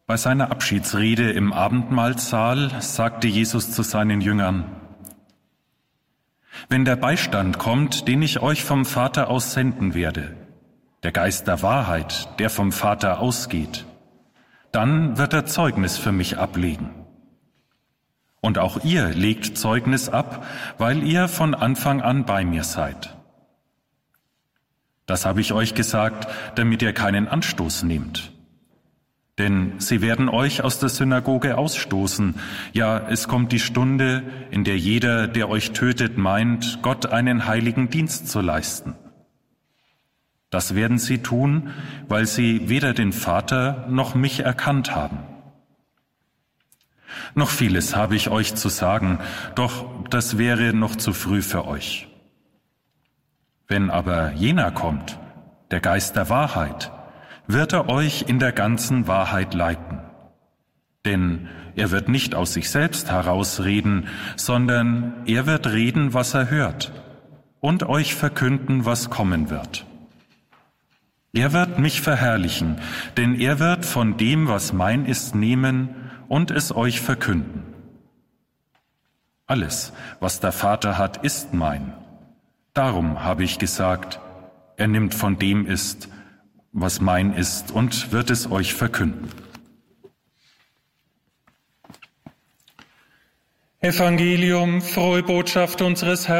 Bei seiner Abschiedsrede im Abendmahlsaal sagte Jesus zu seinen Jüngern: Wenn der Beistand kommt, den ich euch vom Vater aus senden werde, der Geist der Wahrheit, der vom Vater ausgeht, dann wird er Zeugnis für mich ablegen. Und auch ihr legt Zeugnis ab, weil ihr von Anfang an bei mir seid. Das habe ich euch gesagt, damit ihr keinen Anstoß nehmt. Denn sie werden euch aus der Synagoge ausstoßen. Ja, es kommt die Stunde, in der jeder, der euch tötet, meint, Gott einen heiligen Dienst zu leisten. Das werden sie tun, weil sie weder den Vater noch mich erkannt haben. Noch vieles habe ich euch zu sagen, doch das wäre noch zu früh für euch. Wenn aber jener kommt, der Geist der Wahrheit, wird er euch in der ganzen Wahrheit leiten. Denn er wird nicht aus sich selbst herausreden, sondern er wird reden, was er hört, und euch verkünden, was kommen wird. Er wird mich verherrlichen, denn er wird von dem, was mein ist, nehmen und es euch verkünden. Alles, was der Vater hat, ist mein. Darum habe ich gesagt, er nimmt von dem ist, was mein ist, und wird es euch verkünden. Evangelium, frohe Botschaft unseres Herrn